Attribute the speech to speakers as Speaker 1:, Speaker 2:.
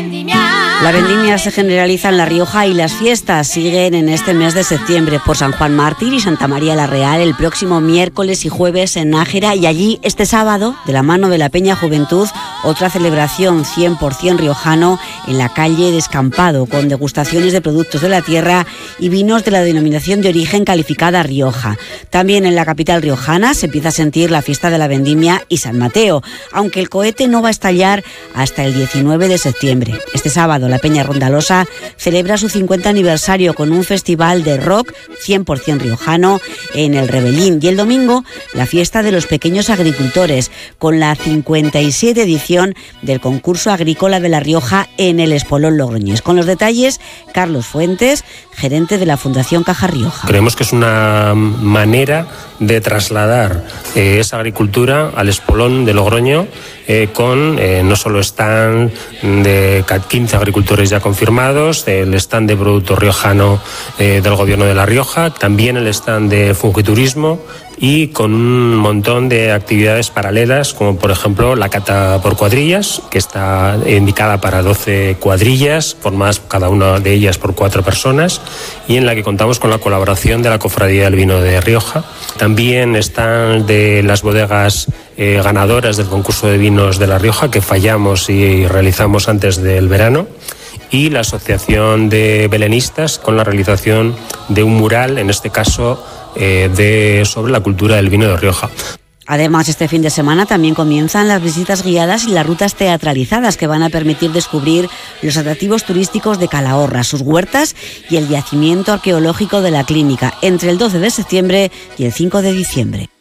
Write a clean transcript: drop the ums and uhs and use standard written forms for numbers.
Speaker 1: La vendimia se generaliza en La Rioja y las fiestas siguen en este mes de septiembre por San Juan Mártir y Santa María la Real, el próximo miércoles y jueves en Nájera, y allí este sábado, de la mano de la Peña Juventud, otra celebración 100% riojano en la calle Descampado, con degustaciones de productos de la tierra y vinos de la denominación de origen calificada Rioja. También en la capital riojana se empieza a sentir la fiesta de la vendimia y San Mateo, aunque el cohete no va a estallar hasta el 19 de septiembre. Este sábado la Peña Rondalosa celebra su 50 aniversario con un festival de rock 100% riojano en el Rebelín, y el domingo la fiesta de los pequeños agricultores con la 57 edición del concurso agrícola de La Rioja en el Espolón Logroñés. Con los detalles, Carlos Fuentes, gerente de la Fundación Caja Rioja.
Speaker 2: Creemos que es una manera de trasladar esa agricultura al Espolón de Logroño, con no solo stand de 15 agricultores ya confirmados, el stand de producto riojano del Gobierno de La Rioja, también el stand de fungiturismo, y con un montón de actividades paralelas, como por ejemplo la cata por cuadrillas, que está indicada para 12 cuadrillas, formadas cada una de ellas por 4 personas, y en la que contamos con la colaboración de la Cofradía del Vino de Rioja. También están de las bodegas ganadoras del concurso de vinos de La Rioja, que fallamos y realizamos antes del verano, y la Asociación de Belenistas, con la realización de un mural, en este caso sobre la cultura del vino de Rioja.
Speaker 1: Además, este fin de semana también comienzan las visitas guiadas y las rutas teatralizadas, que van a permitir descubrir los atractivos turísticos de Calahorra, sus huertas y el yacimiento arqueológico de la Clínica, entre el 12 de septiembre y el 5 de diciembre.